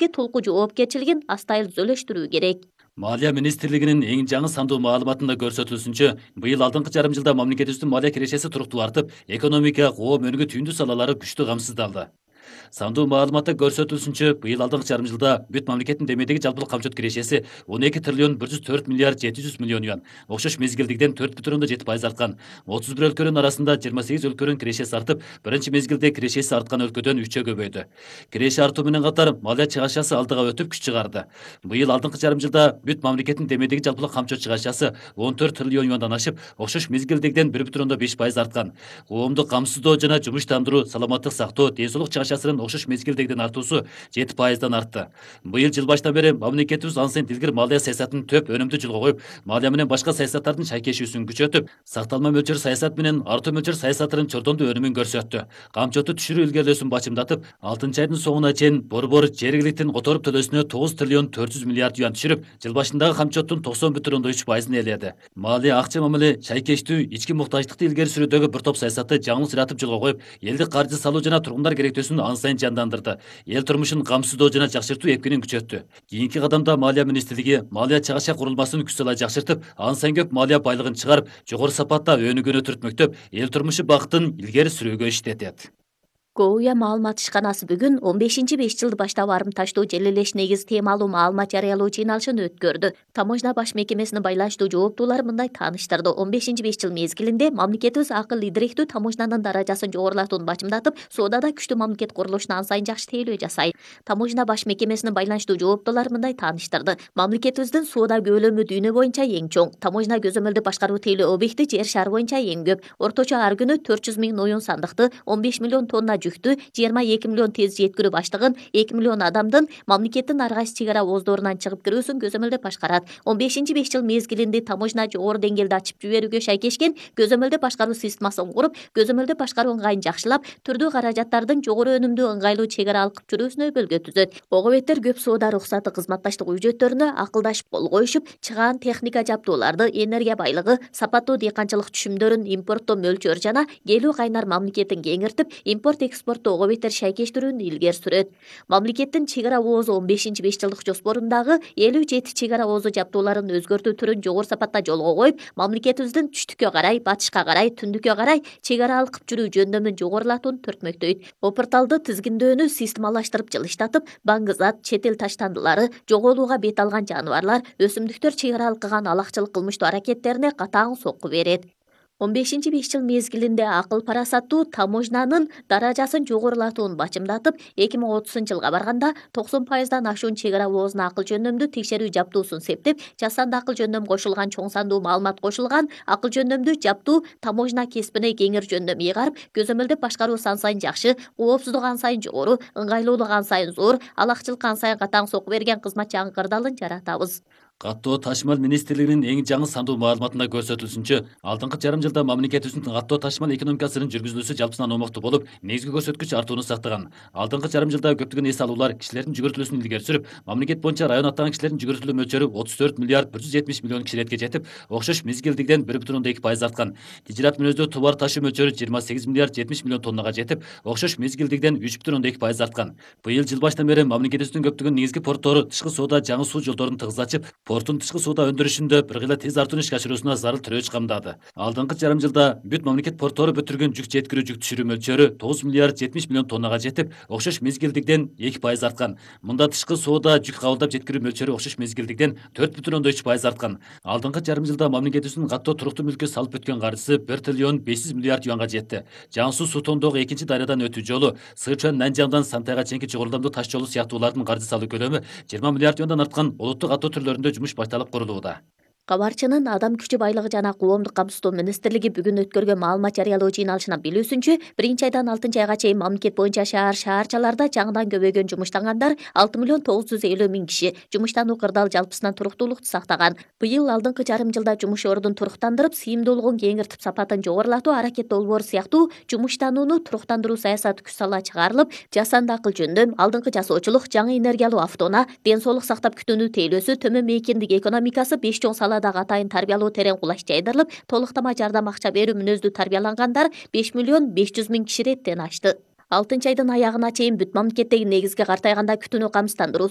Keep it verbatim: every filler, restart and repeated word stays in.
ишке толку жоопкерчилигин астайыл түзөлөштүрүү керек. Малия министрлигинин эң жаңы сандуу маалыматында көрсөтүлүшүнчө, быйыл алдыңкы жарым жылда мамлекетибиздин малия кирешеси туруктуу артып, экономика, коом өнүгүү түйүндүү салалары күчтүү камсыздалды. Сандуу маалыматта көрсөтүлүшүнчө, быйыл алдыңкы жарым жылда бүт мамлекеттин демедеги жалпылык камчылык кирешеси он эки триллион бир жүз төрт миллиард жети жүз миллион юан, окшош мезгилдигиден төрт бүтүн ондон жети пайыз арткан. отуз бир өлкөнүн арасында жыйырма сегиз өлкөнүн кирешеси артып, биринчи мезгилде кирешеси арткан өлкөдөн үчкө көбөйдү. Киреше артуу менен катар малия чыгашасы алдыга өтүп күч чыгарды. Быйыл алдыңкы жарым жылда бүт мамлекеттин демедеги жалпылык камчы чыгашасы он төрт триллион юандан ашып, окшош мезгилдигиден бир бүтүн ондон беш пайыз арткан. Коомду камсыздоо жана жумуштандыруу, саламаттык сактоо, ден соолук чыгашасынын окшош мезгилдегиден артуусу жети пайыздан артты. Быйыл жыл башынан бери мамлекетибиз ансын илгир малия саясатын төп өнүмдүү жылга коюп, малия менен башка саясаттардын шайкешүүсүн күчөтүп, сакталма мөлчөр саясат менен артуу мөлчөр саясатынын чордондуу өнүмүн көрсөттү. Камчоту түшүрүү илгерилөөсүн бачымдатып, алтынчы айдын соңуна чейин борбор жергиликтин которуп төлөөсүнө тогуз триллион төрт жүз миллиард юан түшүрүп, жыл башындагы камчоттун токсон бүтүн ондон үч пайызын ээледи. Малия акча мамиле, шайкештүү, ички муктаждыкты илгери сүрүүдөгү бир топ саясатты жаңылыш ыратып жылга коюп, элди каржы салуу жана тургундар керектөөсүн ан сайын жандандырды. Эл турмушун камсыздоо жана жакшыртуу эпкинин күчөттү. Кийинки кадамда малия министрлиги малия чыгаша курулмасын күч сала жакшыртып, ан сайын көп малия байлыгын чыгарып, жогору сапатта өнүгүүнү түртмөктөп, эл турмушу бакытын илгери сүрүүгө иштетет. Коуя маалымат ишканасы бүгүн он бешинчи беш жылды баштап арымташтуу желелеш негиз темалуу маалымат жарыялоо жыйналышын өткөрдү. Таможня баш мекемесинин байланыштуу жооптуулары мындай тааныштырды. он бешинчи беш жыл мезгилинде мамлекетибиз акыл идиректүү таможнянын даражасын жогорулатууну бачымдатып, соодада күчтүү мамлекет курулушуна ан сайын жакшы тейлөө жасайт. Таможня баш мекемесинин байланыштуу жооптуулары мындай тааныштырды. Мамлекетибиздин соода көлөмү дүйнө боюнча эң чоң. Таможня көзөмөлдү башкаруу тейлөө объекти жер шары боюнча эң көп. Орточо ар күнү төрт жүз миң оюн сандыкты, он беш миллион тонна жүктү, жыйырма эки миллион тез жеткирүү баштыгын, эки миллион адамдын мамлекеттин ар кайсы чек ара ооздорунан чыгып кирүүсүн көзөмөлдөп башкарат. он бешинчи беш жыл мезгилинде таможня жогору деңгээлде ачып жиберүүгө шайкешкен көзөмөлдөп башкаруу системасын куруп, көзөмөлдөп башкаруу ыңгайын жакшылап, түрдүү каражаттардын жогору өнүмдүү ыңгайлуу чек ара алкып жүрүүсүнө өбөлгө түзөт. Ого беттер көп соода уруксаты кызматташтык үжөттөрүнө акылдашып кол коюшуп, чыгаан техника жабдууларды, энергия байлыгы, сапаттуу дыйканчылык түшүмдөрүн импорттоо мөлчөр жана келүү кайнар мамлекетин кеңиртип, импорт экспорттоо ого беттер шайкештирүүнү илгери сүрөт. Мамлекеттин чек ара оозу он бешинчи беш жылдык жоспорундагы элүү жети чек ара оозу жабдууларын өзгөртүү түрүн жогору сапатта жолго коюп, мамлекетибиздин түштүккө карай, батышка карай, түндүккө карай чек ара алкып жүрүү жөндөмүн жогорулатууну түртмөктөйт. Опорталды тизгиндөөнү системалаштырып жылыштатып, баңгызат, чет эл таштандылары, жоголууга бет алган жаныбарлар, өсүмдүктөр чек ара алкыган алакчылык кылмыштуу аракеттерине катаң сокку берет. он бешинчи беш жыл мезгилинде акыл парасаттуу таможнянын даражасын жогорулатууну бачымдатып, эки миң отузунчу жылга барганда токсон пайыздан ашуун чек ара оозуна акыл жөндөмдүү текшерүү жабдуусун септеп, жасанды акыл жөндөм кошулган чоң сандуу маалымат кошулган акыл жөндөмдүү жабдуу таможня кесибине кеңир жөндөм ыйгарып, көзөмөлдөп башкаруу ан сайын жакшы, коопсуздук ан сайын жогору, ыңгайлуулук ан сайын зор, алакчылыкка ан сайын катаң сокку берген кызмат жаңы кырдаалын жаратабыз. Каттоо ташымал министрлигинин эң жаңы сандуу маалыматында көрсөтүлүшүнчө, алдыңкы жарым жылда мамлекетибиздин каттоо ташымал экономикасынын жүргүзүлүүсү жалпысынан оңоктуу болуп, негизги көрсөткүч артууну сактаган. Алдыңкы жарым жылда көптөгөн эс алуулар кишилердин жүгүртүлүүсүн илгери сүрүп, мамлекет боюнча район аттаган кишилердин жүгүртүлүү мөлчөрү отуз төрт миллиард бир жүз жетимиш миллион киширетке жетип, окшош мезгилдигиден бир бүтүн ондон эки пайыз арткан. Тижират мүнөздүү товар ташуу мөлчөрү жыйырма сегиз миллиард жетимиш миллион тоннага жетип, окшош мезгилдигиден үч бүтүн ондон эки пайыз арткан. Быйыл жыл башынан бери мамлекетибиздин көптөгөн негизги порттору тышкы соода жаңы суу жолдорун тыгыз ачып, порттун тышкы соода өндүрүшүндө бир кыйла тез артууну ишке ашыруусуна зарыл тирөөч камдады. Алдыңкы жарым жылда бүт мамлекет порттору бүтүргөн жүк жеткирүү жүк түшүрүү мөлчөрү тогуз миллиард жетимиш миллион тоннага жетип, окшош мезгилдигиден эки пайыз арткан. Мында тышкы соода жүк кабылдап жеткирүү мөлчөрү окшош мезгилдигиден төрт бүтүн ондон үч пайыз арткан. Алдыңкы жарым жылда мамлекетибиздин каттоо туруктуу мүлккө салып өткөн каржысы бир триллион беш жүз миллиард юанга жетти. Жаңы суу тондогу экинчи дарыядан өтүү жолу, Сычуан Нанжаңдан Сантайга чейинки чогорулдамдуу таш жолу сыяктуулардын каржы салуу көлөмү жыйырма миллиард юандан арткан улуттук каттоо түрлөрүндө жумуш башталып курулууда. Кабарчынын Адам күчү байлыгы жана коомдук камсыздоо министрлиги бүгүн өткөргөн маалымат жарыялоо жыйналышынан билүүсүнчө, биринчи айдан алтынчы айга чейин мамлекет боюнча шаар шаарчаларда жаңыдан көбөйгөн жумуштангандар алты миллион тогуз жүз элүү миң киши. Жумуштануу кырдаал жалпысынан туруктуулукту сактаган. Быйыл алдыңкы жарым жылда жумуш ордун туруктандырып, сыйымдуулугун кеңиртип, сапатын жогорулатуу аракет долбоору сыяктуу жумуштанууну туруктандыруу саясаты күч сала чыгарылып, жасанды акыл жөндөм, алдыңкы жасоочулук, жаңы энергиялуу автоунаа, ден соолук сактап күтүүнү тейлөөсү, төмөн мейкиндик экономикасы беш чоң салада атайын тарбиялоо терең кулаш жайдырылып, толуктама жардам акча берүү мүнөздүү тарбиялангандар беш миллион беш жүз миң киши реттен ашты. алтынчы айдын аягына чейин бүт мамлекеттеги негизги картайганда күтүүнү камсыздандыруу